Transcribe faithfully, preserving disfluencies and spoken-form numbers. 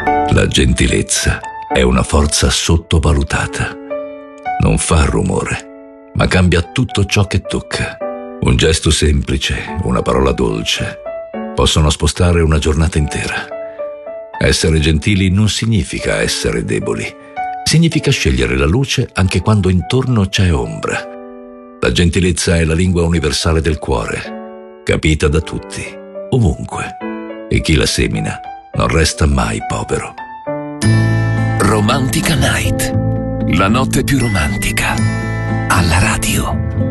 La gentilezza è una forza sottovalutata. Non fa rumore, ma cambia tutto ciò che tocca. Un gesto semplice, una parola dolce, possono spostare una giornata intera. Essere gentili non significa essere deboli. Significa scegliere la luce anche quando intorno c'è ombra. La gentilezza è la lingua universale del cuore, capita da tutti, ovunque. E chi la semina non resta mai povero. Romantica Night, la notte più romantica, alla radio.